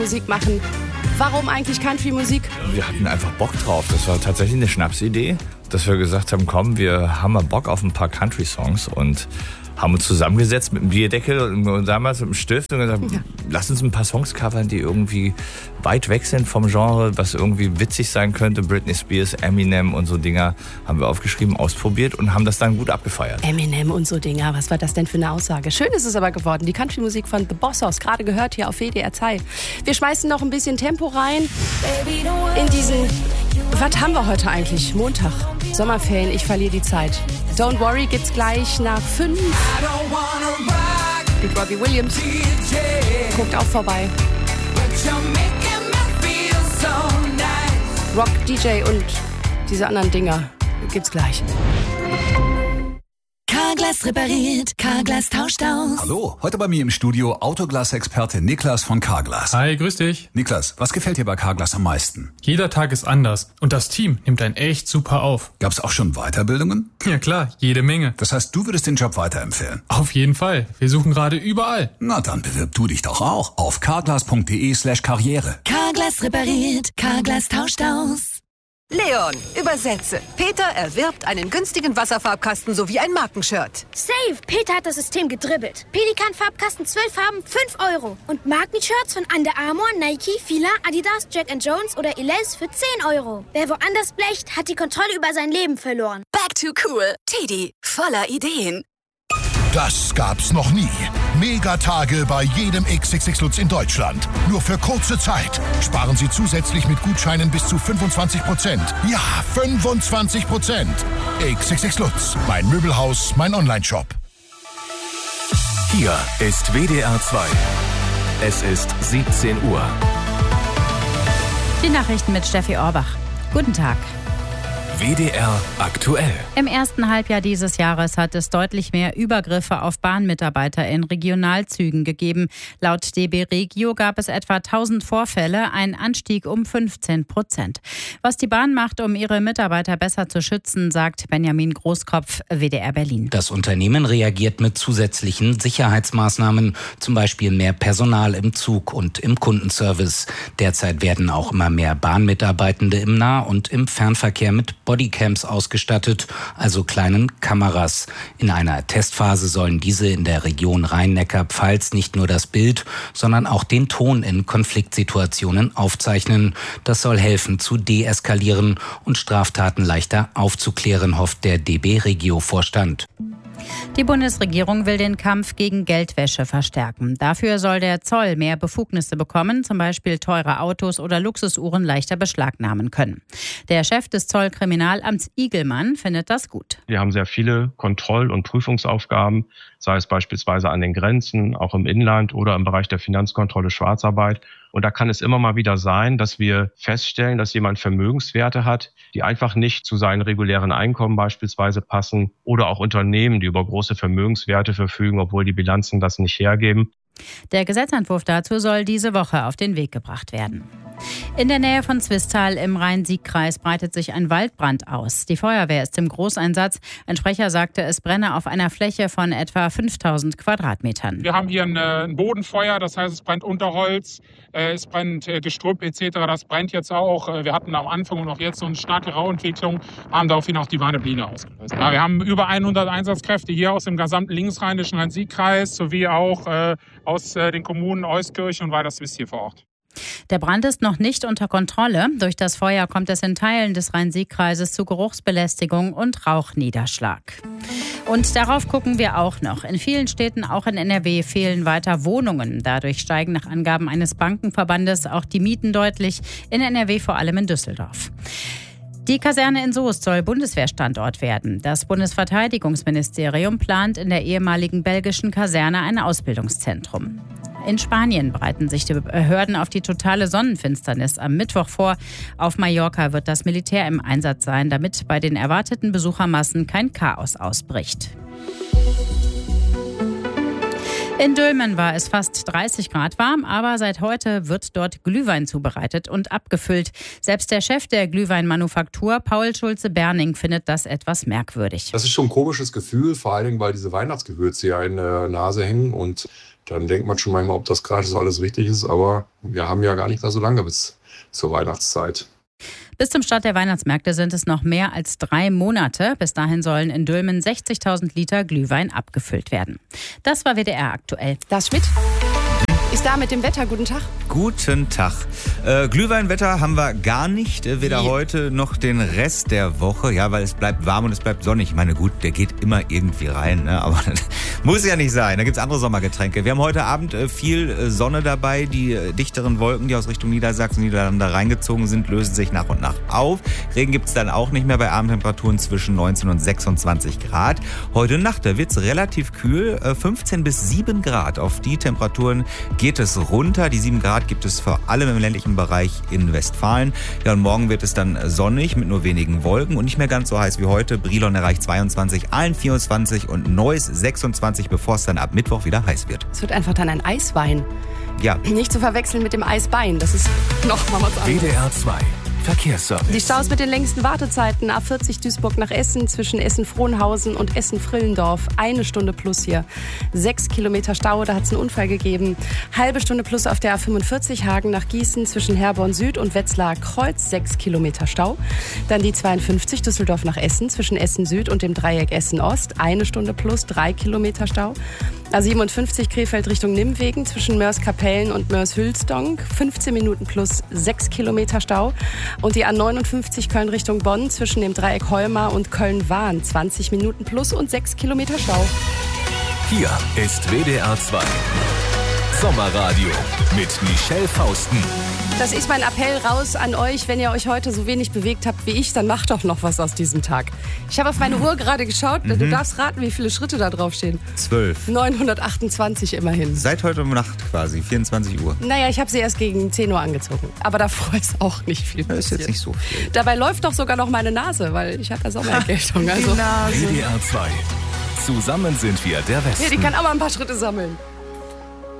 Musik machen. Warum eigentlich Country-Musik? Wir hatten einfach Bock drauf. Das war tatsächlich eine Schnapsidee, dass wir gesagt haben, komm, wir haben mal Bock auf ein paar Country-Songs und haben uns zusammengesetzt mit einem Bierdeckel und damals mit einem Stift und gesagt, lass uns ein paar Songs covern, die irgendwie weit weg sind vom Genre, was irgendwie witzig sein könnte. Britney Spears, Eminem und so Dinger haben wir aufgeschrieben, ausprobiert und haben das dann gut abgefeiert. Eminem und so Dinger, was war das denn für eine Aussage? Schön ist es aber geworden, die Country-Musik von The Bossos, gerade gehört hier auf WDR 2. Wir schmeißen noch ein bisschen Tempo rein in diesen, was haben wir heute eigentlich? Montag, Sommerferien, ich verliere die Zeit. Don't Worry gibt's gleich nach 5. Mit Robbie Williams. Guckt auch vorbei. Rock, DJ und diese anderen Dinger gibt's gleich. Carglass repariert, Carglass tauscht aus. Hallo, heute bei mir im Studio Autoglas-Experte Niklas von Carglass. Hi, grüß dich. Niklas, was gefällt dir bei Carglass am meisten? Jeder Tag ist anders und das Team nimmt einen echt super auf. Gab's auch schon Weiterbildungen? Ja klar, jede Menge. Das heißt, du würdest den Job weiterempfehlen? Auf jeden Fall. Wir suchen gerade überall. Na, dann bewirb du dich doch auch auf carglass.de/karriere. Carglass repariert, Carglass tauscht aus. Leon, übersetze. Peter erwirbt einen günstigen Wasserfarbkasten sowie ein Markenshirt. Safe! Peter hat das System gedribbelt. Pelikan-Farbkasten 12 Farben, 5 €. Und Markenshirts von Under Armour, Nike, Fila, Adidas, Jack & Jones oder Elize für 10 €. Wer woanders blecht, hat die Kontrolle über sein Leben verloren. Back to cool. Teddy, voller Ideen. Das gab's noch nie. Megatage bei jedem XXX Lutz in Deutschland. Nur für kurze Zeit. Sparen Sie zusätzlich mit Gutscheinen bis zu 25%. Ja, 25%. XXX Lutz. Mein Möbelhaus, mein Onlineshop. Hier ist WDR 2. Es ist 17 Uhr. Die Nachrichten mit Steffi Orbach. Guten Tag. WDR aktuell. Im ersten Halbjahr dieses Jahres hat es deutlich mehr Übergriffe auf Bahnmitarbeiter in Regionalzügen gegeben. Laut DB Regio gab es etwa 1000 Vorfälle, ein Anstieg um 15%. Was die Bahn macht, um ihre Mitarbeiter besser zu schützen, sagt Benjamin Großkopf, WDR Berlin. Das Unternehmen reagiert mit zusätzlichen Sicherheitsmaßnahmen, zum Beispiel mehr Personal im Zug und im Kundenservice. Derzeit werden auch immer mehr Bahnmitarbeitende im Nah- und im Fernverkehr mit Bodycams ausgestattet, also kleinen Kameras. In einer Testphase sollen diese in der Region Rhein-Neckar-Pfalz nicht nur das Bild, sondern auch den Ton in Konfliktsituationen aufzeichnen. Das soll helfen zu deeskalieren und Straftaten leichter aufzuklären, hofft der DB Regio-Vorstand. Die Bundesregierung will den Kampf gegen Geldwäsche verstärken. Dafür soll der Zoll mehr Befugnisse bekommen, zum Beispiel teure Autos oder Luxusuhren leichter beschlagnahmen können. Der Chef des Zollkriminalamts Igelmann findet das gut. Wir haben sehr viele Kontroll- und Prüfungsaufgaben, sei es beispielsweise an den Grenzen, auch im Inland oder im Bereich der Finanzkontrolle Schwarzarbeit. Und da kann es immer mal wieder sein, dass wir feststellen, dass jemand Vermögenswerte hat, die einfach nicht zu seinen regulären Einkommen beispielsweise passen, oder auch Unternehmen, die über große Vermögenswerte verfügen, obwohl die Bilanzen das nicht hergeben. Der Gesetzentwurf dazu soll diese Woche auf den Weg gebracht werden. In der Nähe von Zwistal im Rhein-Sieg-Kreis breitet sich ein Waldbrand aus. Die Feuerwehr ist im Großeinsatz. Ein Sprecher sagte, es brenne auf einer Fläche von etwa 5000 Quadratmetern. Wir haben hier ein Bodenfeuer, das heißt, es brennt Unterholz, es brennt Gestrüpp etc. Das brennt jetzt auch. Wir hatten am Anfang und auch jetzt so eine starke Rauentwicklung, haben daraufhin auch die warme Biene ausgelöst. Ja, wir haben über 100 Einsatzkräfte hier aus dem gesamten linksrheinischen Rhein-Sieg-Kreis sowie auch aus den Kommunen Euskirchen und Weiderswist hier vor Ort. Der Brand ist noch nicht unter Kontrolle. Durch das Feuer kommt es in Teilen des Rhein-Sieg-Kreises zu Geruchsbelästigung und Rauchniederschlag. Und darauf gucken wir auch noch. In vielen Städten, auch in NRW, fehlen weiter Wohnungen. Dadurch steigen nach Angaben eines Bankenverbandes auch die Mieten deutlich. In NRW vor allem in Düsseldorf. Die Kaserne in Soest soll Bundeswehrstandort werden. Das Bundesverteidigungsministerium plant in der ehemaligen belgischen Kaserne ein Ausbildungszentrum. In Spanien bereiten sich die Behörden auf die totale Sonnenfinsternis am Mittwoch vor. Auf Mallorca wird das Militär im Einsatz sein, damit bei den erwarteten Besuchermassen kein Chaos ausbricht. In Dülmen war es fast 30 Grad warm, aber seit heute wird dort Glühwein zubereitet und abgefüllt. Selbst der Chef der Glühweinmanufaktur, Paul Schulze-Berning, findet das etwas merkwürdig. Das ist schon ein komisches Gefühl, vor allen Dingen, weil diese Weihnachtsgewürze ja in der Nase hängen. Und dann denkt man schon manchmal, ob das gerade so alles richtig ist. Aber wir haben ja gar nicht mehr so lange bis zur Weihnachtszeit. Bis zum Start der Weihnachtsmärkte sind es noch mehr als 3 Monate. Bis dahin sollen in Dülmen 60.000 Liter Glühwein abgefüllt werden. Das war WDR aktuell. Lars Schmidt ist da mit dem Wetter. Guten Tag. Guten Tag. Glühweinwetter haben wir gar nicht, weder heute noch den Rest der Woche. Ja, weil es bleibt warm und es bleibt sonnig. Ich meine, gut, der geht immer irgendwie rein, ne? Aber das muss ja nicht sein. Da gibt's andere Sommergetränke. Wir haben heute Abend viel Sonne dabei. Die dichteren Wolken, die aus Richtung Niedersachsen, Niederlande reingezogen sind, lösen sich nach und nach auf. Regen gibt's dann auch nicht mehr bei Abendtemperaturen zwischen 19 und 26 Grad. Heute Nacht, da wird's relativ kühl, 15 bis 7 Grad. Auf die Temperaturen geht es runter. Die 7 Grad gibt es vor allem im ländlichen Bereich in Westfalen. Ja, und morgen wird es dann sonnig mit nur wenigen Wolken und nicht mehr ganz so heiß wie heute. Brilon erreicht 22, Aalen 24 und Neuss 26, bevor es dann ab Mittwoch wieder heiß wird. Es wird einfach dann ein Eiswein. Ja. Nicht zu verwechseln mit dem Eisbein. Das ist noch mal was anderes. WDR 2. Verkehrsservice. Die Staus mit den längsten Wartezeiten. A40 Duisburg nach Essen zwischen Essen-Frohnhausen und Essen-Frillendorf. 1 Stunde plus hier. 6 Kilometer Stau, da hat es einen Unfall gegeben. Halbe Stunde plus auf der A45 Hagen nach Gießen zwischen Herborn Süd und Wetzlar Kreuz. 6 Kilometer Stau. Dann die 52 Düsseldorf nach Essen zwischen Essen Süd und dem Dreieck Essen Ost. 1 Stunde plus 3 Kilometer Stau. A57 Krefeld Richtung Nimwegen zwischen Mörs-Kapellen und Mörs-Hülsdonk. 15 Minuten plus 6 Kilometer Stau. Und die A59 Köln Richtung Bonn zwischen dem Dreieck Heumar und Köln-Wahn. 20 Minuten plus und 6 Kilometer Stau. Hier ist WDR 2. Sommerradio mit Michelle Fausten. Das ist mein Appell raus an euch, wenn ihr euch heute so wenig bewegt habt wie ich, dann macht doch noch was aus diesem Tag. Ich habe auf meine Uhr gerade geschaut, du darfst raten, wie viele Schritte da drauf stehen. 12. 928 immerhin. Seit heute Nacht quasi, 24 Uhr. Naja, ich habe sie erst gegen 10 Uhr angezogen. Aber davor ist auch nicht viel passiert. Das ist jetzt nicht so viel. Dabei läuft doch sogar noch meine Nase, weil ich habe ja Sommererkältung. Also. WDR 2. Zusammen sind wir der Westen. Ja, die kann auch mal ein paar Schritte sammeln.